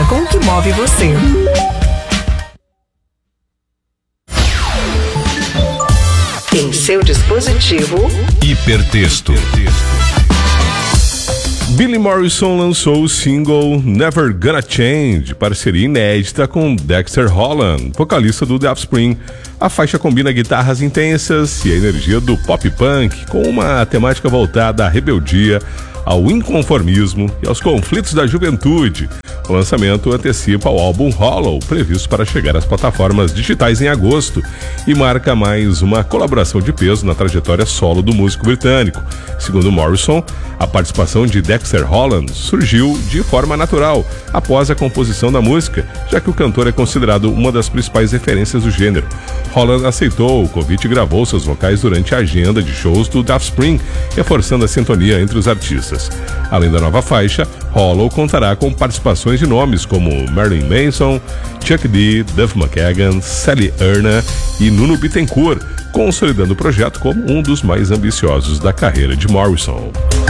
com o que move você. Em seu dispositivo, Hipertexto. Billy Morrison lançou o single Never Gonna Change, parceria inédita com Dexter Holland, vocalista do The Offspring. A faixa combina guitarras intensas e a energia do pop punk com uma temática voltada à rebeldia, ao inconformismo e aos conflitos da juventude. O lançamento antecipa o álbum Hollow, previsto para chegar às plataformas digitais em agosto, e marca mais uma colaboração de peso na trajetória solo do músico britânico. Segundo Morrison, a participação de Dexter Holland surgiu de forma natural após a composição da música, já que o cantor é considerado uma das principais referências do gênero. Holland aceitou o convite e gravou seus vocais durante a agenda de shows do The Offspring, reforçando a sintonia entre os artistas. Além da nova faixa, Hollow contará com participações de nomes como Marilyn Manson, Chuck D, Duff McKagan, Sally Erna e Nuno Bittencourt, consolidando o projeto como um dos mais ambiciosos da carreira de Morrison.